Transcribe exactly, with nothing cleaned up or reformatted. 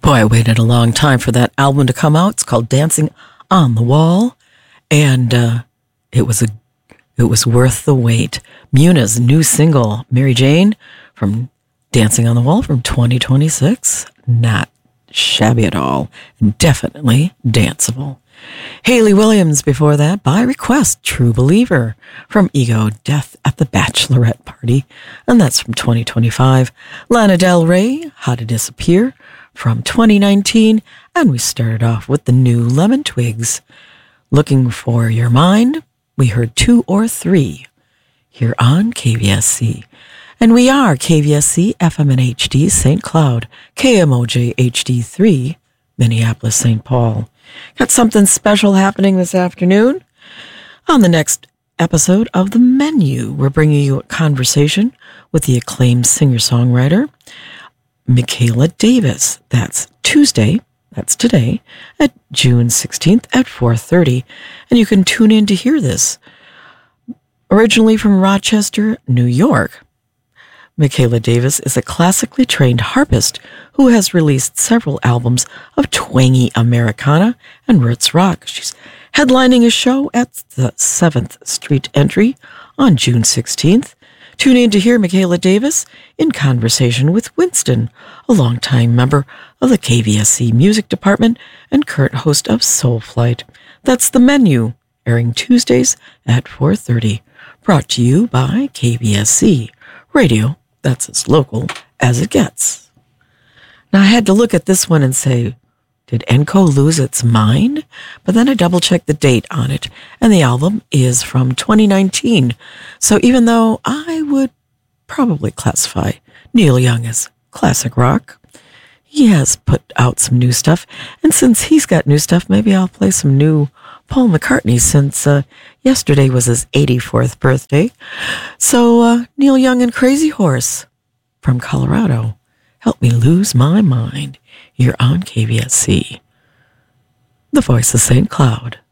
Boy, I waited a long time for that album to come out. It's called Dancing on the Wall, and uh, it was a it was worth the wait. Muna's new single, Mary Jane, from Dancing on the Wall from twenty twenty-six. Not shabby at all, and definitely danceable. Hayley Williams before that, by request, True Believer, from Ego, Death at the Bachelorette Party, and that's from twenty twenty-five. Lana Del Rey, How to Disappear, from twenty nineteen, and we started off with the new Lemon Twigs. Looking for Your Mind, we heard Two or Three here on K V S C. And we are K V S C, F M and H D, Saint Cloud, K M O J H D three, Minneapolis, Saint Paul. Got something special happening this afternoon. On the next episode of The Menu, we're bringing you a conversation with the acclaimed singer-songwriter, Michaela Davis. That's Tuesday, that's today, at June sixteenth at four thirty. And you can tune in to hear this. Originally from Rochester, New York, Michaela Davis is a classically trained harpist who has released several albums of twangy Americana and roots rock. She's headlining a show at the seventh Street Entry on June sixteenth. Tune in to hear Michaela Davis in conversation with Winston, a longtime member of the K V S C Music Department and current host of Soul Flight. That's The Menu, airing Tuesdays at four thirty. Brought to you by K V S C Radio. That's as local as it gets. Now, I had to look at this one and say, did Enco lose its mind? But then I double-checked the date on it, and the album is from twenty nineteen. So even though I would probably classify Neil Young as classic rock, he has put out some new stuff. And since he's got new stuff, maybe I'll play some new Paul McCartney, since uh, yesterday was his eighty-fourth birthday. So uh, Neil Young and Crazy Horse from Colorado, Help Me Lose My Mind, here on K V S C, the voice of Saint Cloud.